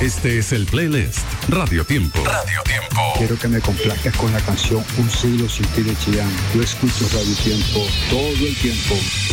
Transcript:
Este es el playlist Radio Tiempo. Radio Tiempo. Quiero que me complazcas con la canción Un siglo sin ti de Chayanne. Yo escucho Radio Tiempo todo el tiempo.